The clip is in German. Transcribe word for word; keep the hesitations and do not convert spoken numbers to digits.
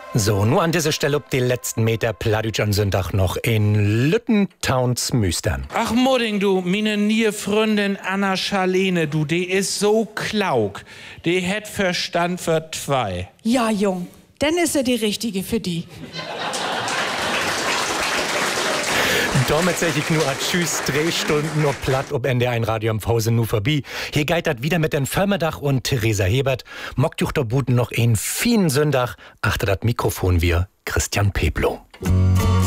So, nur an dieser Stelle ob die letzten Meter Pladütsch am Sonntag noch in Lüttentowns Müstern. Ach Mudding, du, meine nie Freundin Anna Scharlene, du, die ist so klaug. Die hätt Verstand für zwei. Ja, Jung, dann ist er die Richtige für die. Damit sag ich nur a Tschüss, Drehstunden nur platt, ob N D R Radio am Pause nur vorbei. Hier geitert wieder mit den Förmerdach und Theresa Hebert. Mockt juch der Buten noch einen vielen Sonntag. Achter das Mikrofon wir, Christian Peplo.